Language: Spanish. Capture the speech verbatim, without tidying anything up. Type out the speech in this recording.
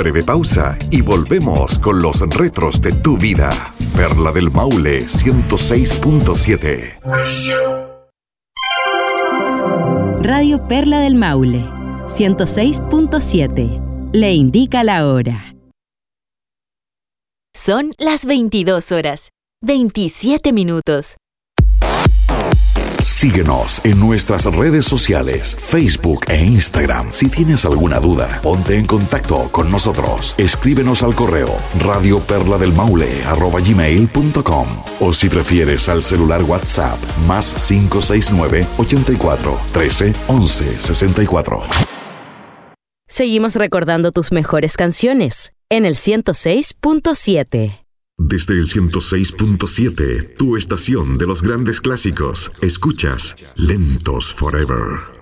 breve pausa y volvemos con los retros de tu vida. Perla del Maule ciento seis punto siete. Radio Perla del Maule ciento seis punto siete. Le indica la hora. Son las veintidós horas, veintisiete minutos. Síguenos en nuestras redes sociales, Facebook e Instagram. Si tienes alguna duda, ponte en contacto con nosotros. Escríbenos al correo radioperladelmaule arroba gmail punto com o si prefieres al celular WhatsApp más cinco seis nueve, ochenta y cuatro, trece, once, sesenta y cuatro. Seguimos recordando tus mejores canciones en el ciento seis punto siete. Desde el ciento seis punto siete, tu estación de los grandes clásicos, escuchas Lentos Forever.